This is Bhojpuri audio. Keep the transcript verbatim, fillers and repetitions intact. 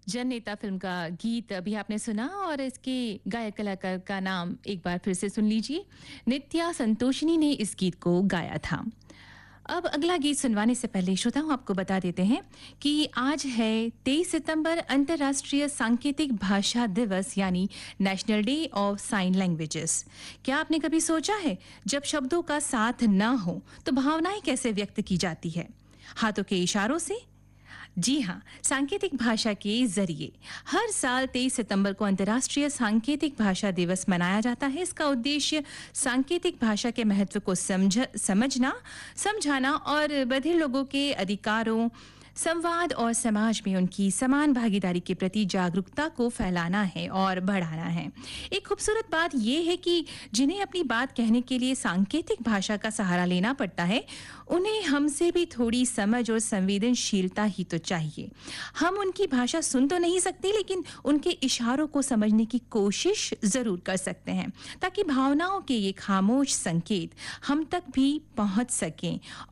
जननेता फिल्म का गीत अभी आपने सुना और इसके गायक कलाकार का नाम एक बार फिर से सुन लीजिए। नित्या संतोषिनी ने इस गीत को गाया था। अब अगला गीत सुनवाने से पहले श्रोताओं आपको बता देते हैं कि आज है तेईस सितंबर अंतर्राष्ट्रीय सांकेतिक भाषा दिवस यानी national day of sine languages. क्या आपने कभी सोचा है जब शब्दों का साथ ना हो तो भावनाएं कैसे व्यक्त की जाती है? हाथों के इशारों से? जी हाँ, सांकेतिक भाषा के जरिए। हर साल तेईस सितंबर को अंतर्राष्ट्रीय सांकेतिक भाषा दिवस मनाया जाता है। इसका उद्देश्य सांकेतिक भाषा के महत्व को समझ समझना, समझाना और बधिर लोगों के अधिकारों, संवाद और समाज में उनकी समान भागीदारी के प्रति जागरूकता को फैलाना है और बढ़ाना है। एक खूबसूरत बात यह है कि जिन्हें अपनी बात कहने के लिए सांकेतिक भाषा का सहारा लेना पड़ता है, उन्हें हमसे भी थोड़ी समझ और संवेदनशीलता ही तो चाहिए। हम उनकी भाषा सुन तो नहीं सकते, लेकिन उनके इशारों को समझने की कोशिश जरूर कर सकते हैं, ताकि भावनाओं के ये खामोश संकेत हम तक भी पहुंच सकें